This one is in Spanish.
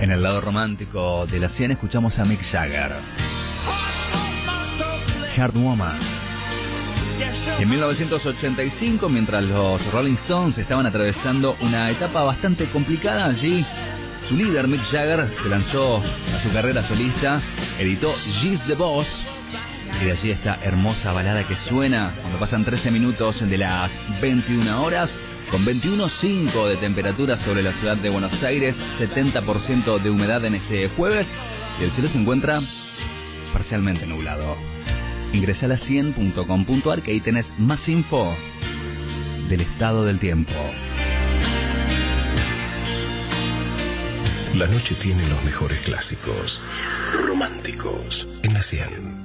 En el lado romántico de la 100 escuchamos a Mick Jagger. Hard Woman. Y en 1985, mientras los Rolling Stones estaban atravesando una etapa bastante complicada allí, su líder Mick Jagger se lanzó a su carrera solista, editó She's the Boss, y de allí esta hermosa balada que suena cuando pasan 13 minutos de las 21 horas, con 21,5 de temperatura sobre la ciudad de Buenos Aires, 70% de humedad en este jueves, y el cielo se encuentra parcialmente nublado. Ingresa a la100.com.ar, que ahí tenés más info del estado del tiempo. La noche tiene los mejores clásicos románticos en la 100.